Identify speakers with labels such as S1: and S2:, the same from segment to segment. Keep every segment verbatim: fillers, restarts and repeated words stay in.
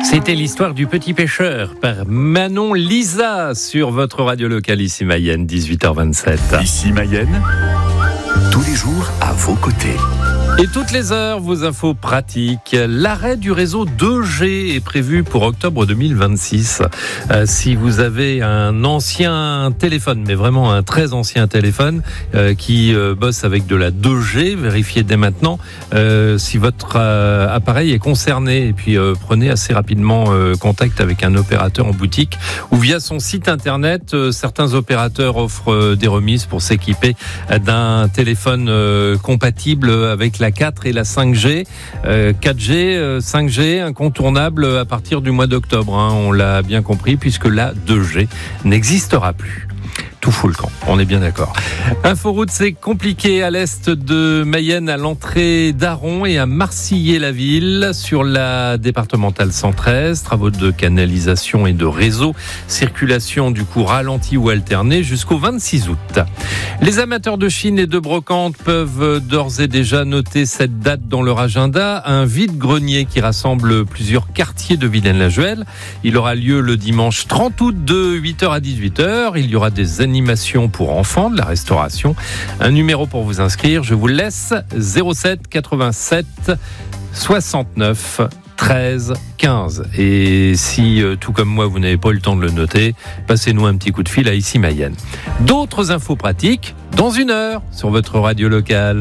S1: C'était l'histoire du petit pêcheur par Manon Lisa sur votre radio locale ici Mayenne, dix-huit heures vingt-sept.
S2: Ici Mayenne, tous les jours à vos côtés.
S1: Et toutes les heures, vos infos pratiques. L'arrêt du réseau deux G est prévu pour octobre deux mille vingt-six. Euh, si vous avez un ancien téléphone, mais vraiment un très ancien téléphone, euh, qui euh, bosse avec de la deux G, vérifiez dès maintenant euh, si votre euh, appareil est concerné. Et puis euh, prenez assez rapidement euh, contact avec un opérateur en boutique ou via son site internet. Euh, certains opérateurs offrent euh, des remises pour s'équiper d'un téléphone euh, compatible avec la la quatre et la cinq G. Euh, quatre G, euh, cinq G, incontournable à partir du mois d'octobre. Hein, on l'a bien compris, puisque la deux G n'existera plus. Tout fout le camp, on est bien d'accord. Inforoute, c'est compliqué à l'est de Mayenne, à l'entrée d'Aron et à Marcillé-la-Ville, sur la départementale cent treize. Travaux de canalisation et de réseau. Circulation du coup ralentie ou alternée jusqu'au vingt-six août. Les amateurs de Chine et de brocante peuvent d'ores et déjà noter cette date dans leur agenda. Un vide-grenier qui rassemble plusieurs quartiers de Vilaine-la-Juhel. Il aura lieu le dimanche trente août de huit heures à dix-huit heures. Il y aura des animations pour enfants, de la restauration. Un numéro pour vous inscrire, je vous laisse, zéro sept quatre-vingt-sept soixante-neuf treize quinze. Et si, euh, tout comme moi, vous n'avez pas eu le temps de le noter, passez-nous un petit coup de fil à Ici Mayenne. D'autres infos pratiques dans une heure sur votre radio locale.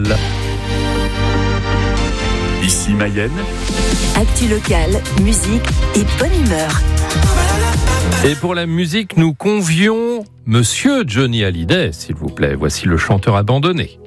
S2: Ici Mayenne.
S3: Actu locale, musique et bonne humeur.
S1: Et pour la musique, nous convions Monsieur Johnny Hallyday, s'il vous plaît. Voici le chanteur abandonné.